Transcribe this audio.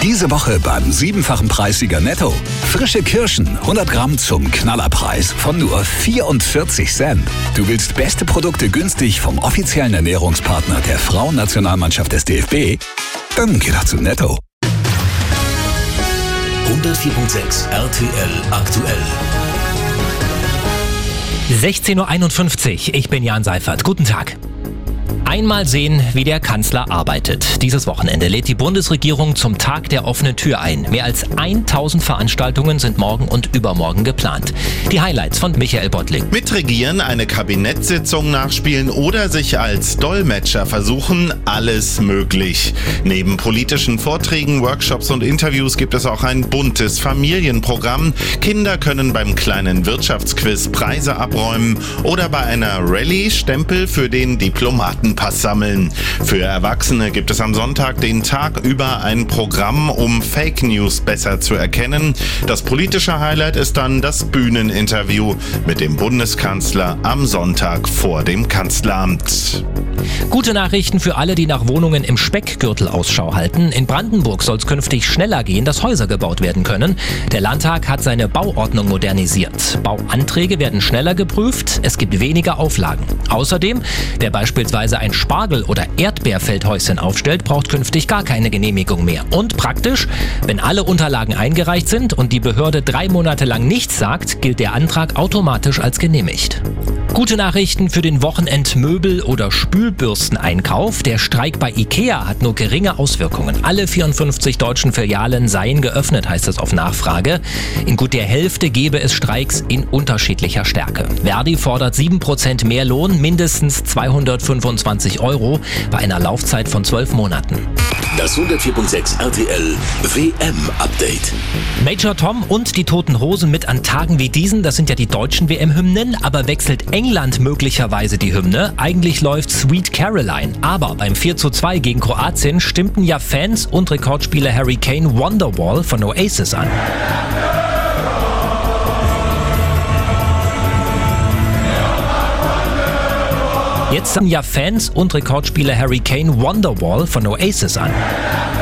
Diese Woche beim 7-fachen Preissieger Netto. Frische Kirschen, 100 Gramm zum Knallerpreis von nur 44 Cent. Du willst beste Produkte günstig vom offiziellen Ernährungspartner der Frauennationalmannschaft des DFB? Dann geh doch zu Netto. 104.6 RTL aktuell. 16.51 Uhr, ich bin Jan Seifert. Guten Tag. Einmal sehen, wie der Kanzler arbeitet. Dieses Wochenende lädt die Bundesregierung zum Tag der offenen Tür ein. Mehr als 1000 Veranstaltungen sind morgen und übermorgen geplant. Die Highlights von Michael Bottling. Mitregieren, eine Kabinettssitzung nachspielen oder sich als Dolmetscher versuchen, alles möglich. Neben politischen Vorträgen, Workshops und Interviews gibt es auch ein buntes Familienprogramm. Kinder können beim kleinen Wirtschaftsquiz Preise abräumen oder bei einer Rallye Stempel für den Diplomatenpass sammeln. Für Erwachsene gibt es am Sonntag den Tag über ein Programm, um Fake News besser zu erkennen. Das politische Highlight ist dann das Bühneninterview mit dem Bundeskanzler am Sonntag vor dem Kanzleramt. Gute Nachrichten für alle, die nach Wohnungen im Speckgürtel Ausschau halten. In Brandenburg soll es künftig schneller gehen, dass Häuser gebaut werden können. Der Landtag hat seine Bauordnung modernisiert. Bauanträge werden schneller geprüft, es gibt weniger Auflagen. Außerdem, wer beispielsweise ein Spargel- oder Erdbeerfeldhäuschen aufstellt, braucht künftig gar keine Genehmigung mehr. Und praktisch, wenn alle Unterlagen eingereicht sind und die Behörde 3 Monate lang nichts sagt, gilt der Antrag automatisch als genehmigt. Gute Nachrichten für den Wochenendmöbel- oder Spülbürsteneinkauf. Der Streik bei IKEA hat nur geringe Auswirkungen. Alle 54 deutschen Filialen seien geöffnet, heißt es auf Nachfrage. In gut der Hälfte gebe es Streiks in unterschiedlicher Stärke. Verdi fordert 7% mehr Lohn, mindestens 225 € bei einer Laufzeit von 12 Monaten. Das 104.6 RTL WM-Update. Major Tom und die Toten Hosen mit an Tagen wie diesen, das sind ja die deutschen WM-Hymnen, aber wechselt England möglicherweise die Hymne? Eigentlich läuft Sweet Caroline, aber beim 4:2 gegen Kroatien stimmten ja Fans und Rekordspieler Harry Kane Wonderwall von Oasis an. Jetzt haben ja Fans und Rekordspieler Harry Kane Wonderwall von Oasis an.